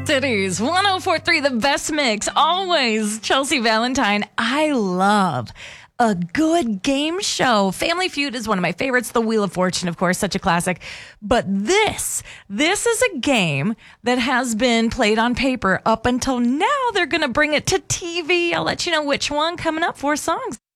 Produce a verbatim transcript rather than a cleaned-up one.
Cities, one oh four point three, the best mix. Always Chelsea Valentine. I love a good game show. Family Feud is one of my favorites. The Wheel of Fortune, of course, such a classic. But this, this is a game that has been played on paper up until now. They're going to bring it to T V. I'll let you know which one coming up. Four songs.